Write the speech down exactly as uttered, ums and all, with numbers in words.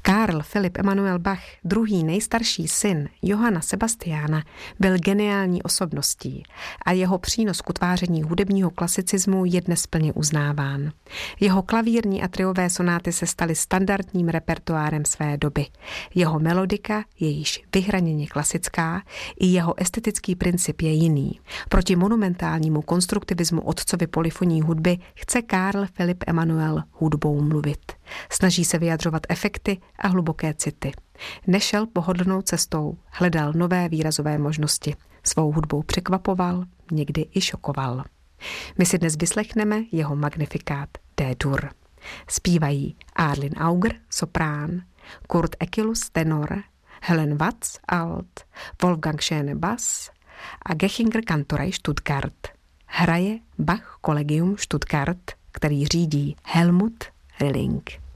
Karl Philipp Emanuel Bach, druhý nejstarší syn Johanna Sebastiana, byl geniální osobností a jeho přínos k utváření hudebního klasicismu je dnes plně uznáván. Jeho klavírní a triové sonáty se staly standardním repertoárem své doby. Jeho melodika je již vyhraněně klasická, i jeho estetický princip je jiný. Proti monumentálnímu konstruktivismu otcovy polyfonní hudby chce Karl Philipp Emanuel hudbou mluvit. Snaží se vyjadřovat efekty a hluboké city. Nešel pohodlnou cestou, hledal nové výrazové možnosti. Svou hudbou překvapoval, někdy i šokoval. My si dnes vyslechneme jeho magnifikát D-dur. Zpívají Arlin Auger, soprán, Kurt Ekilus, tenor, Helen Watts, alt, Wolfgang Schöne, bas a Gechinger Kantorei Stuttgart. Hraje Bach Collegium Stuttgart, který řídí Helmut Rilling.